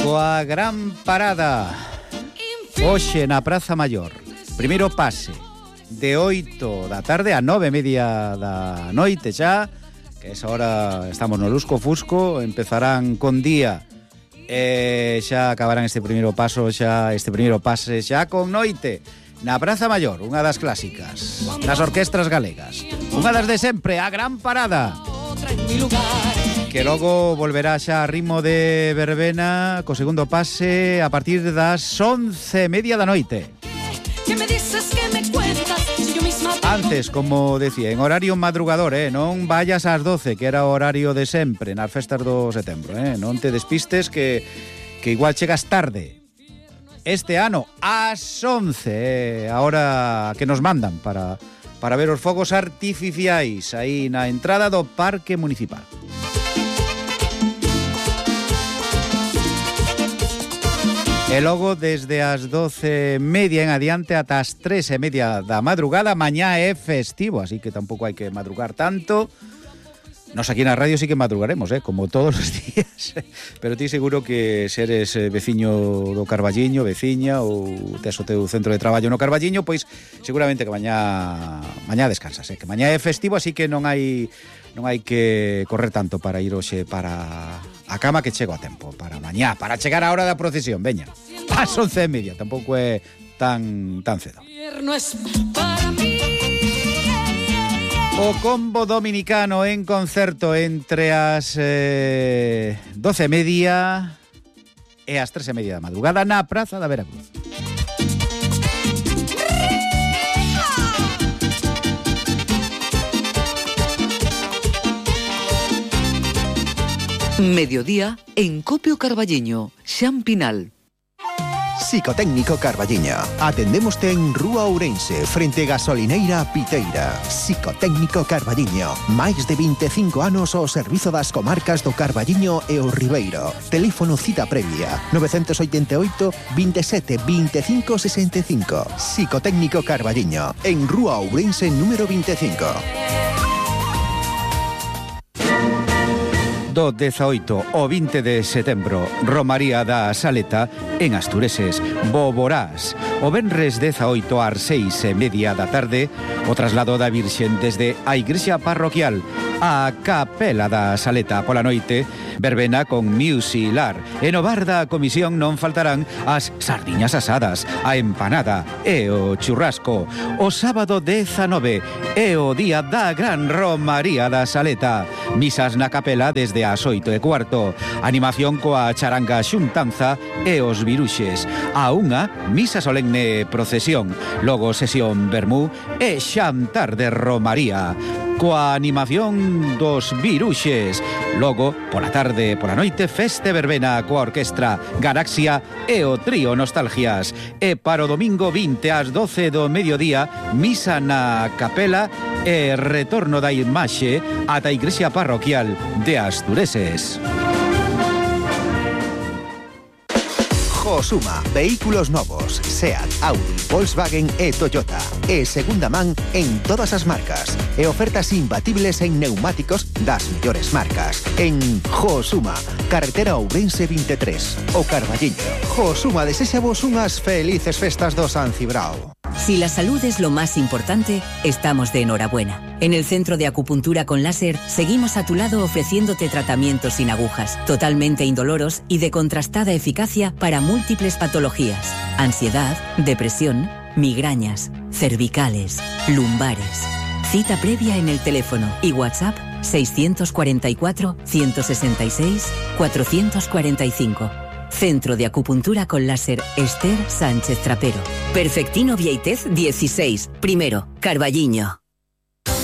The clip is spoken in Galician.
Coa gran parada hoxe na Praza Maior. Primeiro pase de 8 da tarde a 9:30 da noite xa, que esa hora estamos no Lusco Fusco, empezarán con día e xa acabarán este primeiro pase xa con noite na Praza Maior, unha das clásicas das orquestras galegas, unha das de sempre, a gran parada, que logo volverá xa a ritmo de verbena co segundo pase a partir das 11:30 da noite. Antes, como decía, en horario madrugador, non vayas ás 12, que era o horario de sempre nas festas do setembro, non te despistes que igual chegas tarde. Este ano ás 11, a hora que nos mandan para ver os fogos artificiais aí na entrada do Parque Municipal. E logo, desde as 12:30 en adiante ata as 3:30 da madrugada, mañá é festivo, así que tampouco hai que madrugar tanto. Nos aquí na radio sí que madrugaremos, como todos os días. Pero ti seguro que se eres veciño do Carballiño, veciña, ou tes o teu centro de traballo no Carballiño, pois seguramente que mañá descansas, que mañá é festivo, así que non hai que correr tanto para ir hoxe para a cama, que chego a tempo para mañá, para chegar á hora da procesión. Veña, ás 11:30, tampouco é tan cedo. O combo dominicano en concerto entre as 12:30 e as 3:30 da madrugada na Praza da Veracruz. Mediodía en Copio Carballiño, Xan Pinal. Psicotécnico Carballiño. Atendémoste en Rúa Ourense, frente Gasolineira Piteira. Psicotécnico Carballiño. Máis de 25 anos ao servizo das comarcas do Carballiño e o Ribeiro. Teléfono cita previa 988 27 25 65. Psicotécnico Carballiño, en Rúa Ourense número 25. Do 18 ao 20 de setembro, Romaría da Saleta en Astureses, Boborás. O venres 18 ás 6:30 da tarde, o traslado da Virxen desde a Igrexa Parroquial a Capela da Saleta pola noite, verbena con musilar. E no bar da comisión non faltarán as sardiñas asadas, a empanada e o churrasco. O sábado 19 é o día da Gran Romaría da Saleta. Misas na capela desde as 8:15. Animación coa charanga xuntanza e os viruxes. A unha, misa solemne procesión. Logo sesión vermú e xantar de Romaría, coa animación dos viruxes. Logo, pola tarde, pola noite, feste verbena coa orquestra Galaxia e o trío Nostalgias. E para o domingo 20 ás 12 do mediodía, misa na capela e retorno da imaxe ata a Igrexa Parroquial de Astureses. Josuma, vehículos novos, Seat, Audi, Volkswagen e Toyota. E segunda man en todas as marcas. E ofertas imbatibles en neumáticos das mellores marcas. En Josuma, carretera Ourense 23, o Carballiño. Josuma deséxavos unhas felices festas do San Cibrao. Si la salud es lo más importante, estamos de enhorabuena. En el Centro de Acupuntura con Láser seguimos a tu lado ofreciéndote tratamientos sin agujas, totalmente indoloros y de contrastada eficacia para múltiples patologías: ansiedad, depresión, migrañas, cervicales, lumbares. Cita previa en el teléfono y WhatsApp 644 166 445. Centro de Acupuntura con Láser Esther Sánchez Trapero. Perfectino Vieitez 16, primero, Carballiño.